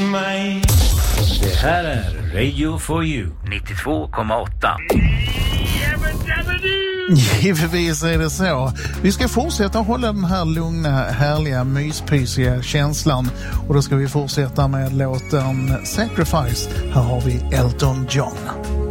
mig. Det här är Radio for You 92,8. Givetvis är det så. Vi ska fortsätta hålla den här lugna, härliga, myspysiga känslan. Och då ska vi fortsätta med låten Sacrifice. Här har vi Elton John.